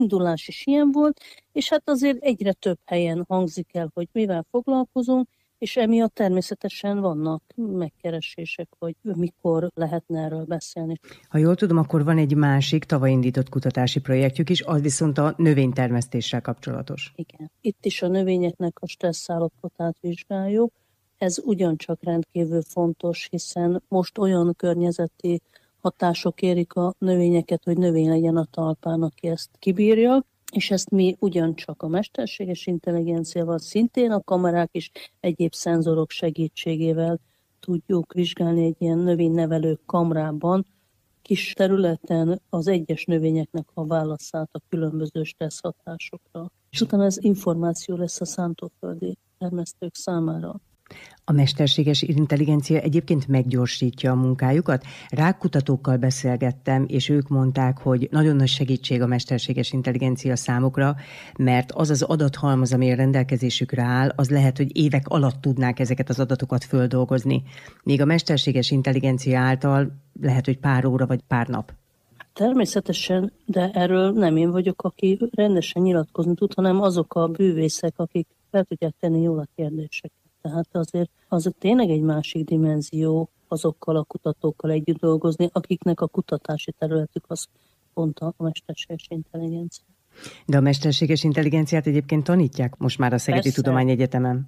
indulás is ilyen volt, és hát azért egyre több helyen hangzik el, hogy mivel foglalkozunk, és emiatt természetesen vannak megkeresések, hogy mikor lehetne erről beszélni. Ha jól tudom, akkor van egy másik tavaly indított kutatási projektjük is, az viszont a növénytermesztéssel kapcsolatos. Igen. Itt is a növényeknek a stressz állapotát vizsgáljuk. Ez ugyancsak rendkívül fontos, hiszen most olyan környezeti hatások érik a növényeket, hogy növény legyen a talpán, aki ezt kibírja, és ezt mi ugyancsak a mesterséges intelligenciával, szintén a kamerák is egyéb szenzorok segítségével tudjuk vizsgálni egy ilyen növénynevelő kamrában, kis területen az egyes növényeknek a válaszát a különböző stressz hatásokra. És utána ez információ lesz a szántóföldi termesztők számára. A mesterséges intelligencia egyébként meggyorsítja a munkájukat. Rákkutatókkal beszélgettem, és ők mondták, hogy nagyon nagy segítség a mesterséges intelligencia számukra, mert az az adathalmaz, ami a rendelkezésükre áll, az lehet, hogy évek alatt tudnák ezeket az adatokat földolgozni. Míg a mesterséges intelligencia által lehet, hogy pár óra vagy pár nap. Természetesen, de erről nem én vagyok, aki rendesen nyilatkozni tud, hanem azok a bűvészek, akik fel tudják tenni jól a kérdéseket. Tehát azért az tényleg egy másik dimenzió azokkal a kutatókkal együtt dolgozni, akiknek a kutatási területük az pont a mesterséges intelligencia. De a mesterséges intelligenciát egyébként tanítják most már a Szegedi Persze. Tudományegyetemen?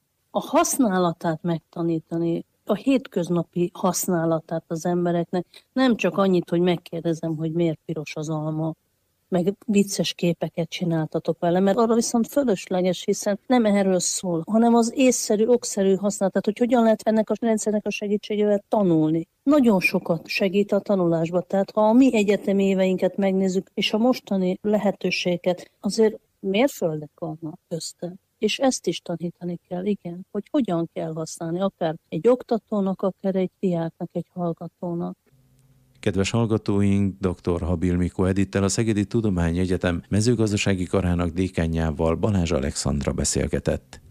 A használatát megtanítani, a hétköznapi használatát az embereknek, nem csak annyit, hogy megkérdezem, hogy miért piros az alma, meg vicces képeket csináltatok vele, mert arra viszont fölösleges, hiszen nem erről szól, hanem az észszerű, okszerű használat, hogy hogyan lehet ennek a rendszernek a segítségével tanulni. Nagyon sokat segít a tanulásba, tehát ha a mi egyetemi éveinket megnézzük, és a mostani lehetőséget, azért mérföldek vannak közte. És ezt is tanítani kell, igen, hogy hogyan kell használni, akár egy oktatónak, akár egy diáknak, egy hallgatónak. Kedves hallgatóink, dr. Habil Mikó Edittel, a Szegedi Tudományegyetem mezőgazdasági karának dékánjával, Balázs Alexandra beszélgetett.